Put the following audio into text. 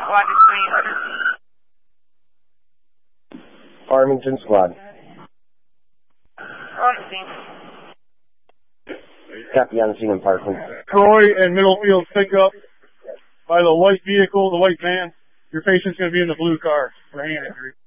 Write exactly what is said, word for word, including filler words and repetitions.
squad is three. Farmington squad. On scene. Copy on scene in Parkland. Troy and Middlefield pick up by the white vehicle, the white van. Your patient's going to be in the blue car for hand injury.